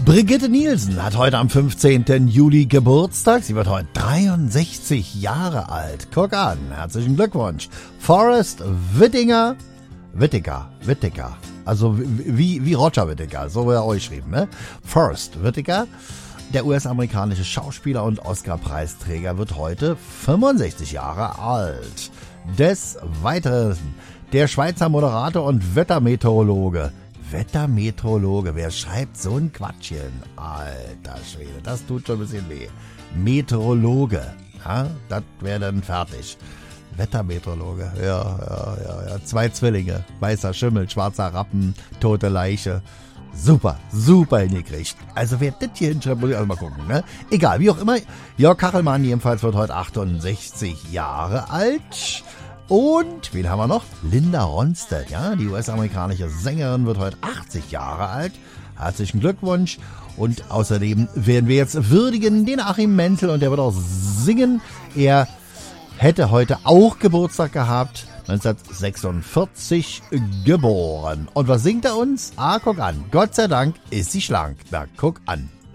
Brigitte Nielsen hat heute am 15. Juli Geburtstag. Sie wird heute 63 Jahre alt. Guck an, herzlichen Glückwunsch. Forrest Whitaker. Also wie Roger Whittaker, so wird er euch geschrieben, ne? Forrest Whitaker, der US-amerikanische Schauspieler und Oscar-Preisträger, wird heute 65 Jahre alt. Des Weiteren der Schweizer Moderator und Wettermeteorologe, wer schreibt so ein Quatschchen? Alter Schwede, das tut schon ein bisschen weh. Meteorologe, ja, das wäre dann fertig. Wettermeteorologe, ja. 2 Zwillinge, weißer Schimmel, schwarzer Rappen, tote Leiche. Super hingekriegt. Also wer das hier hinschreibt, muss ich also mal gucken, ne? Egal, wie auch immer. Jörg Kachelmann jedenfalls wird heute 68 Jahre alt. Und, wen haben wir noch? Linda Ronstadt, ja, die US-amerikanische Sängerin, wird heute 80 Jahre alt. Herzlichen Glückwunsch. Und außerdem werden wir jetzt würdigen den Achim Menzel, und der wird auch singen. Er hätte heute auch Geburtstag gehabt, 1946 geboren. Und was singt er uns? Guck an. Gott sei Dank ist sie schlank. Na, guck an.